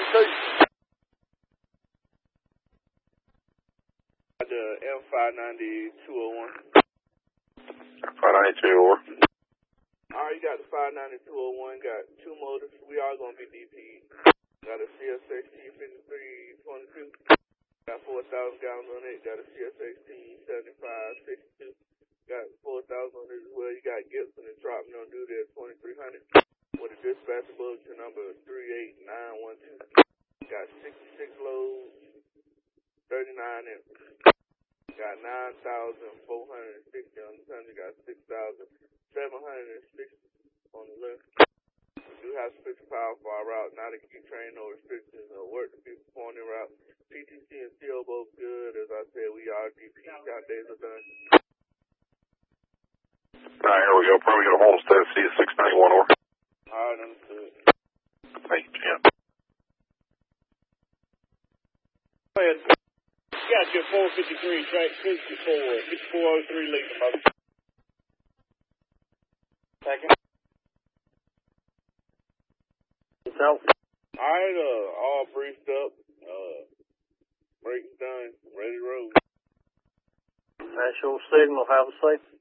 The M590-201. 590-201. Alright, you got the 590-201, got two motors. We are going to be DP. Got a CSXT 5322. Got 4,000 gallons on it. Got a CSXT 7562. Got 4,000 on it as well. You got Gibson and Trotman on duty at 2300. With a dispatcher bulletin number 38912. Got 66 loads, 39 empties. Got 9,460 on the Sunday. Got 6,760 on the left. We do have sufficient power for our route. Not a key train, no restrictions, no work to be performed en route. PTC and CO both good. As I said, we are DP. Shot days are done. Alright, here we go. Probably go to Homestead, C691 over. Alright, understood. Thank you, Jim. Go ahead. Got your 453, track 5403 legal motor. Second. Alright, all briefed up. Brakes done. Ready to roll. That's your signal. Have a safe